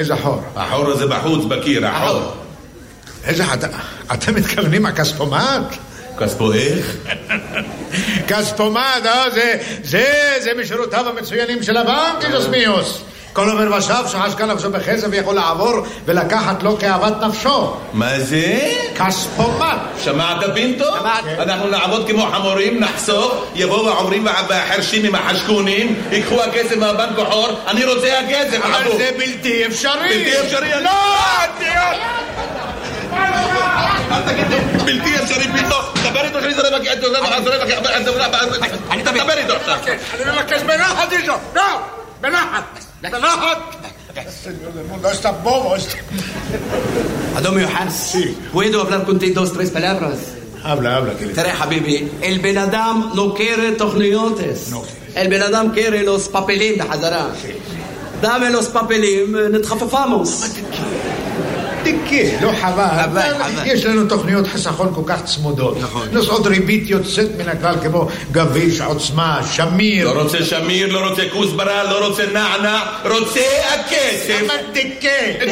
איזה חור? החור הזה בחוץ, בקיר, החור. איזה... אתם מתכוונים הכספומט? כספו איך? כספומט, זה משורותיו המצוינים של הבנק, איזוסמיוס. כל עובר ושב שחשקה נפשו בחסד ויכול לעבור ולקחת לו כאוות נפשו. מה זה? כספומט. שמעת פינטו? אנחנו נעבוד כמו חמורים, נחסוך, יבואו העוברים והחרשים עם החשקונים, ייקחו הכסף מהבנק החור, אני רוצה הכסף. אבל זה בלתי אפשרי. בלתי אפשרי? לא! אל תגיד לי, בלתי אפשרי פינטו, דבר איתו שאני זורק, אני דבר איתו עכשיו. אני מבקש בנחת איתו, לא! בנחת! No está bobo. Adón Johannes, ¿puedo hablar contigo 2-3 palabras? Habla, querido. תראה חביבי, el בן אדם no quiere תוכניותס. el בן אדם quiere los papeles בחזרה. dame los papeles, נתחפפamos. תקה, לא חבל. יש לנו תוכניות חסכון כל כך צמודות. נוסעות ריבית יוצאת מן הכלל כמו גביש, עוצמה, שמיר. לא רוצה שמיר, לא רוצה כוסברה, לא רוצה נענה, רוצה הכסף. אבל תקה.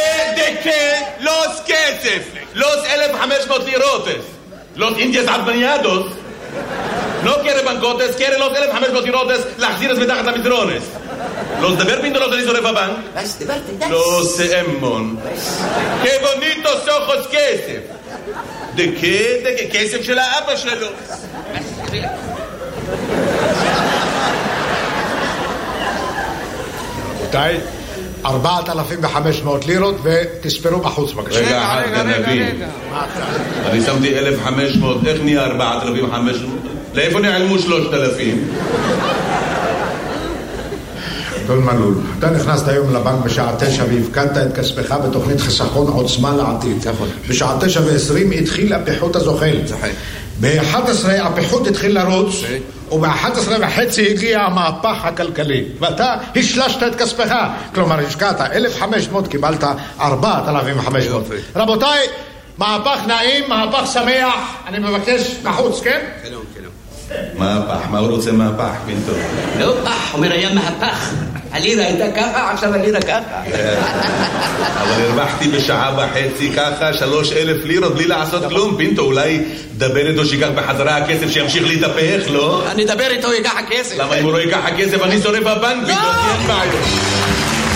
לוס כסף. לוס 1,500 לירוטס. לוס אינדיאס עדמניאדוס. לא quiere bancotes, quiere los 1,500 לירוטס להחזיר את מתחת למדרונס. Los de Berpinto los de Isorefaban. Los Emmon. ¡Qué bonitos ojos כסף! ¿De qué? כסף של האבא שלו. רבותיי, 4,500 לירות ותספרו בחוץ בבקשה. רגע, גנבים. אני שמתי 1,500, איך נהיה 4,500? לאיפה נעלמו 3,000? גדול מלול, אתה נכנסת היום לבנק בשעה 9 והפקדת את כספך בתוכנית חיסכון עוצמה לעתיד. בשעה 9:20 התחיל הפיחות הזוחל. ב-11 הפיחות התחיל לרוץ, וב-11:30 הגיע המהפך הכלכלי, ואתה השלשת את כספך. כלומר, השקעת 1,500, קיבלת 4,500. רבותיי, מהפך נעים, מהפך שמח. אני מבקש בחוץ, כן? מהפך, מה הוא רוצה מהפך, פינטו? לא פח, אומר היה מהפך. הלירה הייתה ככה, עכשיו הלירה ככה. אבל הרווחתי בשעה וחצי ככה 3,000 לירות בלי לעשות כלום. פינטו, אולי דבר איתו שיקח בחזרה הכסף שימשיך להתהפך, לא? אני אדבר איתו, ייקח הכסף. למה אם הוא לא ייקח הכסף אני שורף הבנק? פינטו, אין בעיות.